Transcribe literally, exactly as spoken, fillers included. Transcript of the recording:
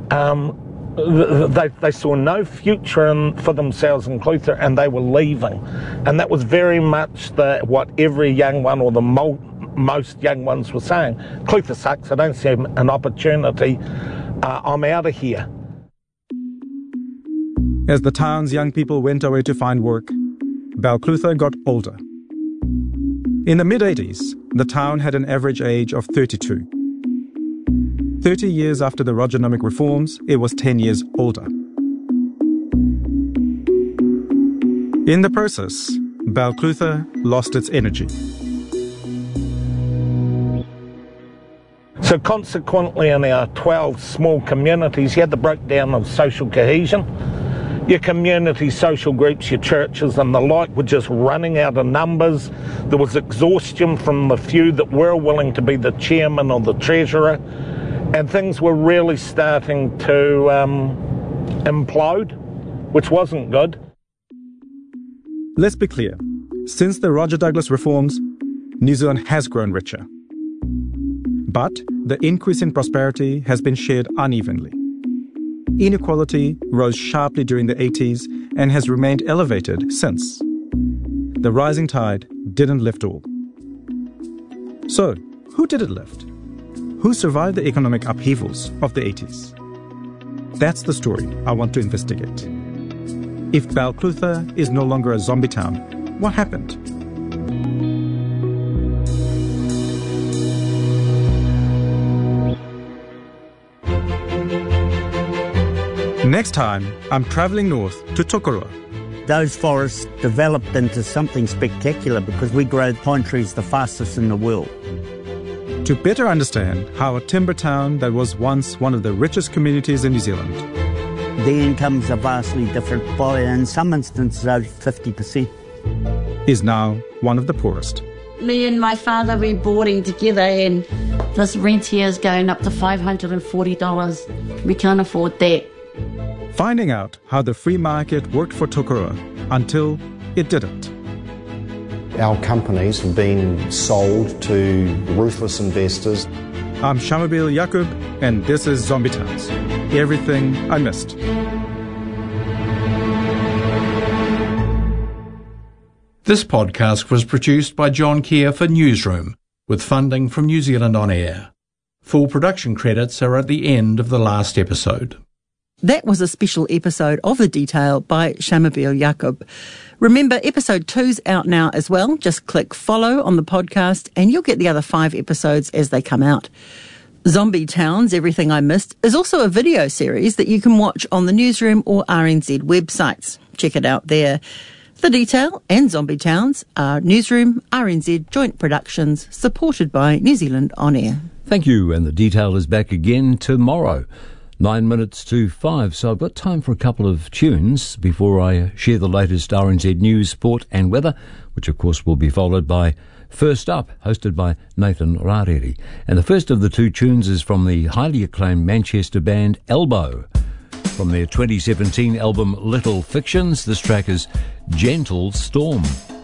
um, they, they saw no future in, for themselves in Clutha, and they were leaving. And that was very much the, what every young one, or the mo- most young ones, were saying. Clutha sucks, I don't see an opportunity, uh, I'm out of here. As the town's young people went away to find work, Balclutha got older. In the mid-eighties, the town had an average age of thirty-two. Thirty years after the Rogernomic reforms, it was ten years older. In the process, Balclutha lost its energy. So consequently, in our twelve small communities, you had the breakdown of social cohesion. Your community social groups, your churches and the like were just running out of numbers. There was exhaustion from the few that were willing to be the chairman or the treasurer. And things were really starting to um, implode, which wasn't good. Let's be clear. Since the Roger Douglas reforms, New Zealand has grown richer. But the increase in prosperity has been shared unevenly. Inequality rose sharply during the eighties and has remained elevated since. The rising tide didn't lift all. So, who did it lift? Who survived the economic upheavals of the eighties? That's the story I want to investigate. If Balclutha is no longer a zombie town, what happened? Next time, I'm travelling north to Tokoroa. Those forests developed into something spectacular because we grow pine trees the fastest in the world. To better understand how a timber town that was once one of the richest communities in New Zealand, the incomes are vastly different, by in some instances over fifty percent, is now one of the poorest. Me and my father were boarding together, and this rent here is going up to five hundred forty dollars. We can't afford that. Finding out how the free market worked for Tokoroa until it didn't. Our companies have been sold to ruthless investors. I'm Shamabil Yakub, and this is Zombie Towns. Everything I missed. This podcast was produced by John Keir for Newsroom, with funding from New Zealand On Air. Full production credits are at the end of the last episode. That was a special episode of The Detail by Shamabil Yakub. Remember, episode two's out now as well. Just click follow on the podcast and you'll get the other five episodes as they come out. Zombie Towns, Everything I Missed, is also a video series that you can watch on the Newsroom or R N Z websites. Check it out there. The Detail and Zombie Towns are Newsroom, R N Z joint productions supported by New Zealand On Air. Thank you, and The Detail is back again tomorrow. Nine minutes to five, so I've got time for a couple of tunes before I share the latest R N Z news, sport and weather, which of course will be followed by First Up, hosted by Nathan Rareri. And the first of the two tunes is from the highly acclaimed Manchester band Elbow. From their twenty seventeen album Little Fictions, this track is Gentle Storm.